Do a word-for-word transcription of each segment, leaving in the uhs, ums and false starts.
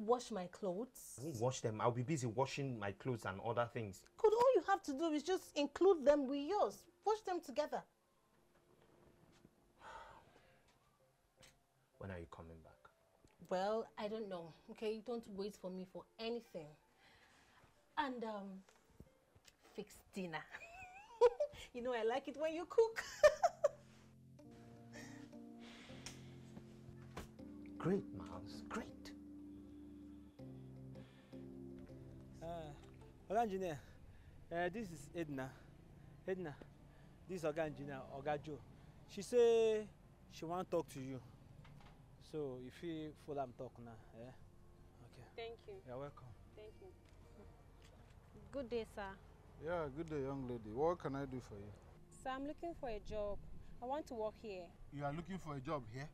wash my clothes? I won't wash them. I'll be busy washing my clothes and other things. Could all you have to do is just include them with yours? Wash them together. When are you coming back? Well, I don't know. Okay, don't wait for me for anything. And um, fix dinner. You know I like it when you cook. Great, Miles. Great. Uh, Oga Engineer, uh, this is Edna. Edna, this is Oga Engineer, Oga Joe. She say she want to talk to you. So if you follow am talk now, eh? Okay. Thank you. You're welcome. Thank you. Good day, sir. Yeah, good day, young lady. What can I do for you? Sir, I'm looking for a job. I want to work here. You are looking for a job here?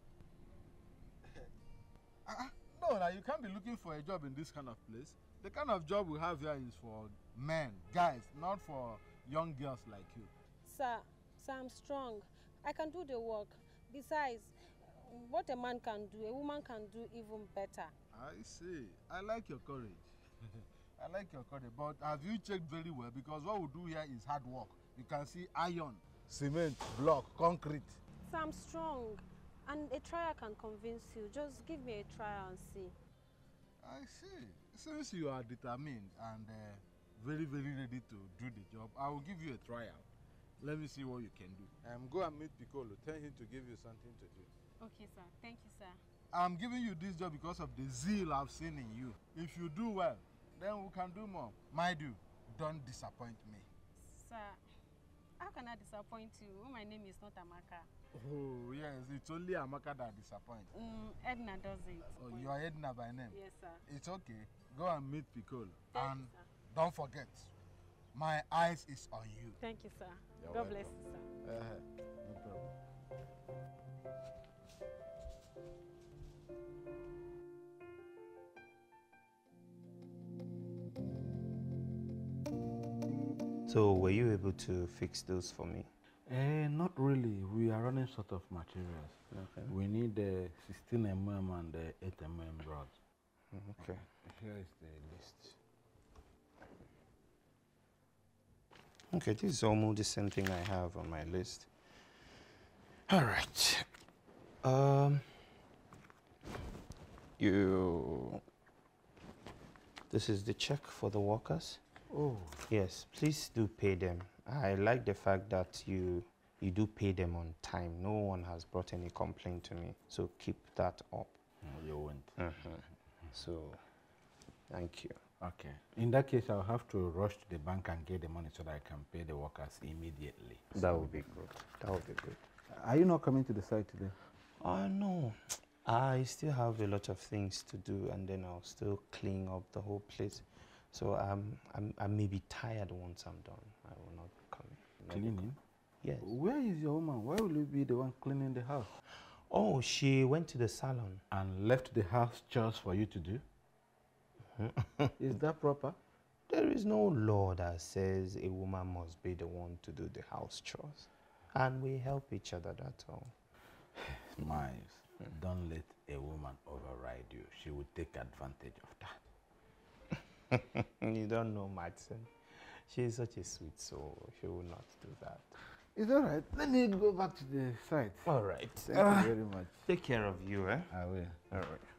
uh, no, now you can't be looking for a job in this kind of place. The kind of job we have here is for men, guys, not for young girls like you. Sir, sir, I'm strong. I can do the work. Besides, what a man can do, a woman can do even better. I see. I like your courage. I like your courage. But have you checked very well? Because what we do here is hard work. You can see iron, cement, block, concrete. Sir, I'm strong. And a trial can convince you. Just give me a trial and see. I see. Since you are determined and uh, very, very ready to do the job, I will give you a trial. Let me see what you can do. Um, go and meet Piccolo. Tell him to give you something to do. Okay, sir. Thank you, sir. I'm giving you this job because of the zeal I've seen in you. If you do well, then we can do more. Mind you, don't disappoint me. Sir, how can I disappoint you when my name is not Amaka? Oh, yes, it's only Amaka that disappoints. Mm, Edna does it. Oh, you are Edna by name? Yes, sir. It's okay. Go and meet Piccolo. Thank and you, sir. Don't forget, my eyes is on you. Thank you, sir. You're God welcome. bless you, sir. Uh, no problem. So, were you able to fix those for me? Uh, not really. We are running short of materials. Okay. We need the sixteen millimeter and the eight millimeter rod. Okay. Here is the list. Okay, this is almost the same thing I have on my list. All right. Um, you. This is the check for the workers. Oh. Yes, please do pay them. I like the fact that you you do pay them on time. No one has brought any complaint to me, so keep that up. No, you won't. Uh-huh. So, thank you. Okay. In that case, I'll have to rush to the bank and get the money so that I can pay the workers immediately. That would be good. That would be good. Are you not coming to the site today? Oh, no. I still have a lot of things to do, and then I'll still clean up the whole place. So um, I'm, I may be tired once I'm done. I will not be coming. Cleaning? Yes. Where is your woman? Why will you be the one cleaning the house? Oh, she went to the salon. And left the house chores for you to do? Is that proper? There is no law that says a woman must be the one to do the house chores. And we help each other, that's all. Miles, don't let a woman override you. She will take advantage of that. You don't know Madsen. She is such a sweet soul. She will not do that. It's all right. Let me go back to the site. All right. Thank uh, you very much. Take care of you, eh? I will. All right.